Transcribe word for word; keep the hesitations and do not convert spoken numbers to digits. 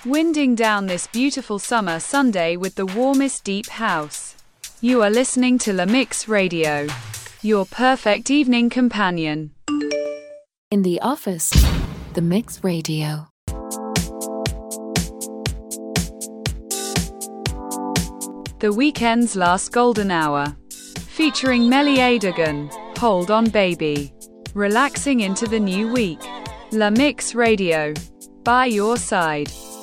Winding down this beautiful summer Sunday with the warmest deep house. You are listening to La Mix Radio, your perfect evening companion. In the office, The Mix Radio. The weekend's last golden hour. Featuring Melly Adegan, Hold On Baby. Relaxing into the new week. La Mix Radio. By your side.